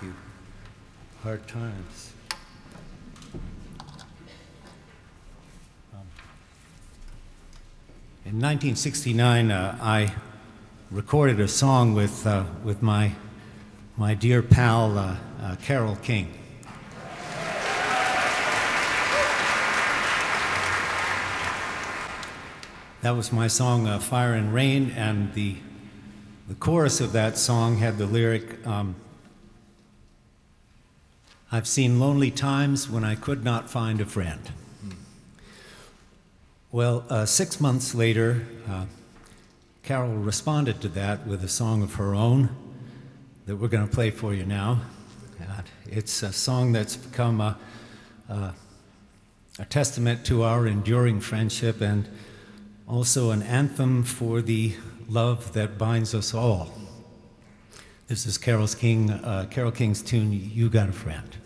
you. Hard times. In 1969, I recorded a song with my dear pal, Carole King. That was my song, Fire and Rain, and the chorus of that song had the lyric, I've seen lonely times when I could not find a friend. Well, 6 months later, Carole responded to that with a song of her own that we're going to play for you now. It's a song that's become a testament to our enduring friendship and also an anthem for the love that binds us all. This is Carole King's tune, You Got a Friend.